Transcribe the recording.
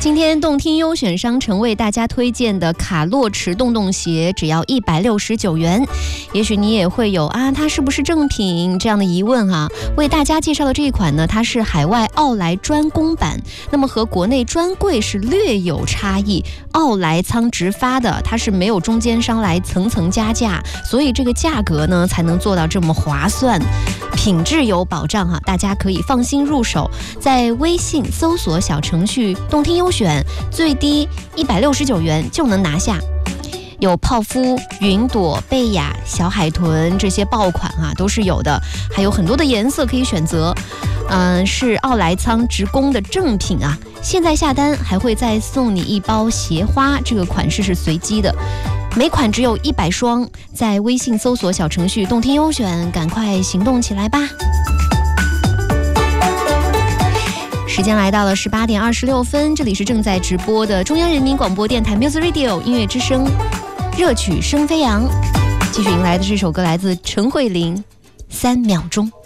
今天动听优选商城为大家推荐的卡洛驰洞洞鞋只要169元。也许你也会有它是不是正品这样的疑问啊。为大家介绍的这一款呢，它是海外奥莱专供版，那么和国内专柜是略有差异。奥莱仓直发的，它是没有中间商来层层加价，所以这个价格呢才能做到这么划算，品质有保障啊，大家可以放心入手。在微信搜索小程序动听优选，最低169元就能拿下。有泡芙、云朵、贝雅、小海豚这些爆款啊，都是有的，还有很多的颜色可以选择。是奥莱仓直供的正品啊！现在下单还会再送你一包鞋花，这个款式是随机的，每款只有100双。在微信搜索小程序动听优选，赶快行动起来吧！时间来到了18点26分，这里是正在直播的中央人民广播电台 Music Radio 音乐之声，热曲声飞扬。继续迎来的这首歌来自陈慧琳，3秒钟。